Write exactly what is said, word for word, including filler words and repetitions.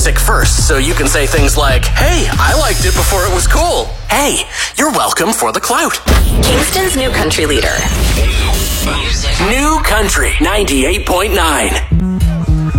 music first so you can say things like, hey, I liked it before it was cool. Hey, you're welcome for the clout. Kingston's new country leader. New Country ninety-eight point nine.